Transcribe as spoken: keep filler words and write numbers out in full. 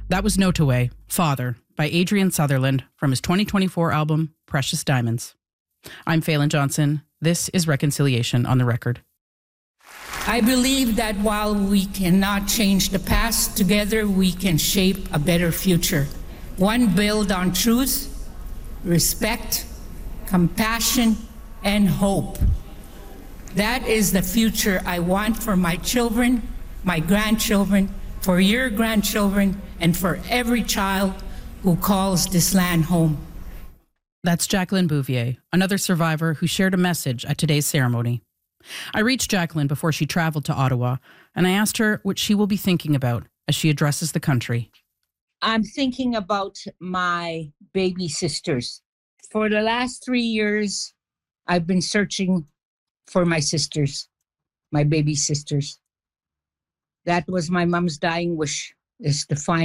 That was Nottoway, Father, by Adrian Sutherland from his twenty twenty-four album, Precious Diamonds. I'm Phelan Johnson. This is Reconciliation on the Record. I believe that while we cannot change the past, together we can shape a better future. One built on truth, respect, compassion, and hope. That is the future I want for my children, my grandchildren, for your grandchildren, and for every child who calls this land home. That's Jacqueline Bouvier, another survivor who shared a message at today's ceremony. I reached Jacqueline before she traveled to Ottawa, and I asked her what she will be thinking about as she addresses the country. I'm thinking about my baby sisters. For the last three years, I've been searching for my sisters, my baby sisters. That was my mom's dying wish, is to find